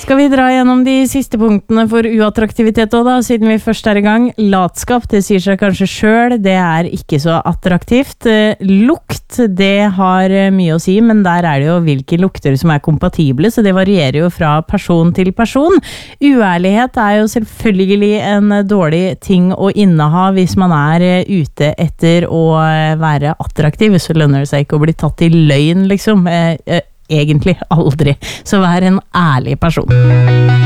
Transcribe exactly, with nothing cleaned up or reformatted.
Skal vi dra gjennom de siste punktene for uattraktivitet også da, siden vi først er i gang? Latskap, det sier seg kanskje selv, det er ikke så attraktivt. Lukt, det har mye å si, men der er det jo hvilke lukter som er kompatible, så det varierer jo fra person til person. Uærlighet er jo selvfølgelig en dårlig ting å inneha hvis man er ute etter å være attraktiv, så lønner det seg ikke å bli tatt i løgn, liksom. Egentlig aldri. Så vær en ærlig person.